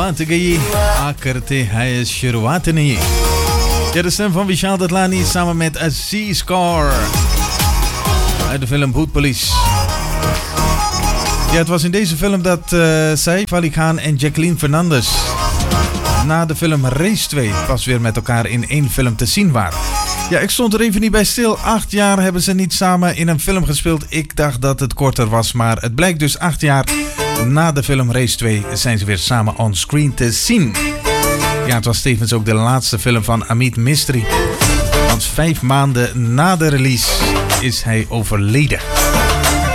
शुरुआत गई आ करते हैं शुरुआत नहीं. Ja, de stem van Vishal Dadlani samen met Aziz Scar uit de film Bhoot Police. Ja, het was in deze film dat Saif Ali Khan en Jacqueline Fernandez na de film Race 2 pas weer met elkaar in één film te zien waren. Ja, ik stond er even niet bij stil. 8 jaar hebben ze niet samen in een film gespeeld. Ik dacht dat het korter was, maar het blijkt dus 8 jaar na de film Race 2 zijn ze weer samen on screen te zien. Ja, het was tevens ook de laatste film van Amit Mistry. Want 5 maanden na de release is hij overleden.